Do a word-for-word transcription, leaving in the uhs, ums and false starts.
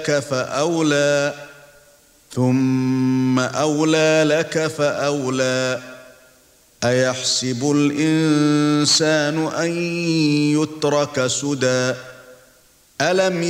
لك فأولى ثم أولى لك فأولى أيحسب الإنسان أن يترك سدى ألم